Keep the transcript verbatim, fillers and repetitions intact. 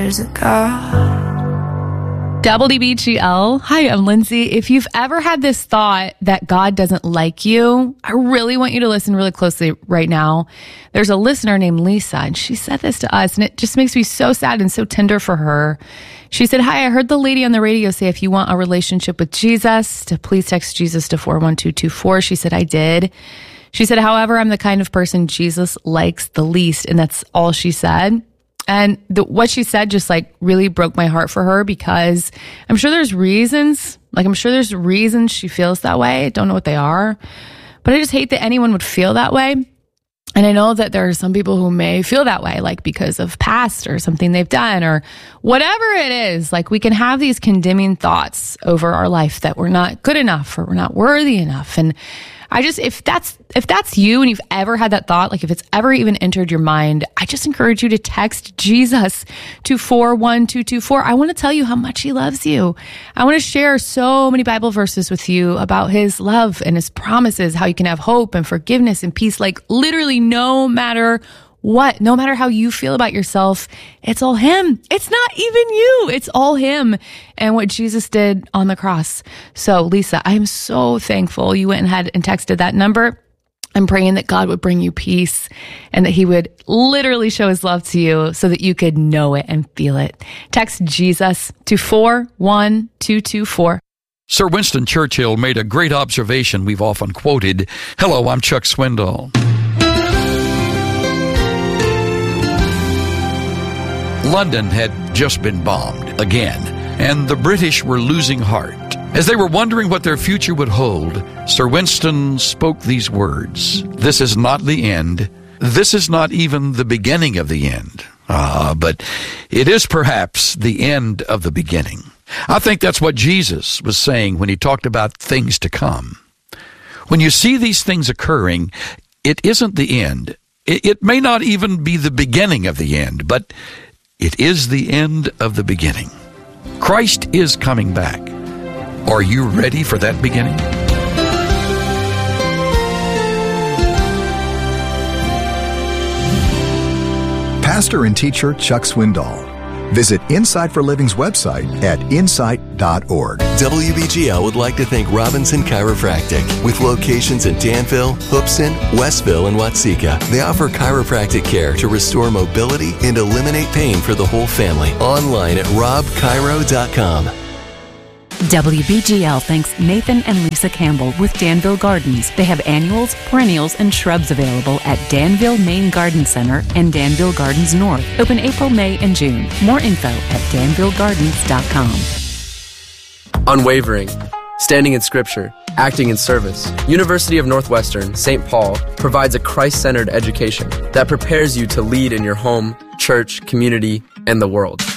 There's a God. W B G L. Hi, I'm Lindsay. If you've ever had this thought that God doesn't like you, I really want you to listen really closely right now. There's a listener named Lisa, and she said this to us, and it just makes me so sad and so tender for her. She said, hi, I heard the lady on the radio say if you want a relationship with Jesus, to please text Jesus to four one two two four. She said, I did. She said, however, I'm the kind of person Jesus likes the least, and that's all she said. And the, what she said just like really broke my heart for her, because I'm sure there's reasons, like I'm sure there's reasons she feels that way. I don't know what they are, but I just hate that anyone would feel that way. And I know that there are some people who may feel that way, like because of past or something they've done or whatever it is. Like we can have these condemning thoughts over our life that we're not good enough or we're not worthy enough. And I just, if that's, if that's you and you've ever had that thought, like if it's ever even entered your mind, I just encourage you to text Jesus to four one two two four. I want to tell you how much he loves you. I want to share so many Bible verses with you about his love and his promises, how you can have hope and forgiveness and peace, like literally no matter what, no matter how you feel about yourself, it's all him. It's not even you. It's all him and what Jesus did on the cross. So Lisa, I am so thankful you went ahead and texted that number. I'm praying that God would bring you peace and that he would literally show his love to you so that you could know it and feel it. Text Jesus to four one two two four. Sir Winston Churchill made a great observation we've often quoted. Hello, I'm Chuck Swindoll. London had just been bombed again, and the British were losing heart. As they were wondering what their future would hold, Sir Winston spoke these words. This is not the end. This is not even the beginning of the end. Ah, but it is perhaps the end of the beginning. I think that's what Jesus was saying when he talked about things to come. When you see these things occurring, it isn't the end. It, it may not even be the beginning of the end, but it is the end of the beginning. Christ is coming back. Are you ready for that beginning? Pastor and teacher Chuck Swindoll. Visit Insight for Living's website at insight dot org. W B G L would like to thank Robinson Chiropractic. With locations in Danville, Hoopson, Westville, and Watseka, they offer chiropractic care to restore mobility and eliminate pain for the whole family. Online at rob chiro dot com. W B G L thanks Nathan and Lisa Campbell with Danville Gardens. They have annuals, perennials, and shrubs available at Danville Main Garden Center and Danville Gardens North. Open April, May, and June. More info at danville gardens dot com. Unwavering, standing in Scripture, acting in service. University of Northwestern, Saint Paul provides a Christ-centered education that prepares you to lead in your home, church, community, and the world.